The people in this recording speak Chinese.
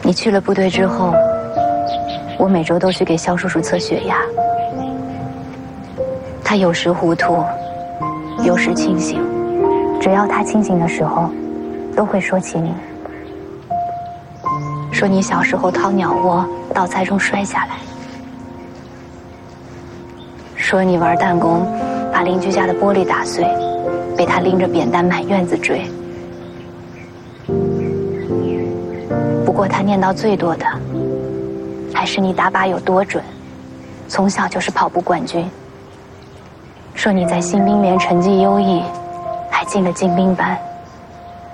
你去了部队之后，我每周都去给肖叔叔测血压。他有时糊涂，有时清醒，只要他清醒的时候，都会说起你，说你小时候掏鸟窝倒栽中摔下来，说你玩弹弓把邻居家的玻璃打碎，被他拎着扁担满院子追。不过他念叨最多的还是你打靶有多准，从小就是跑步冠军，说你在新兵连成绩优异，还进了精兵班。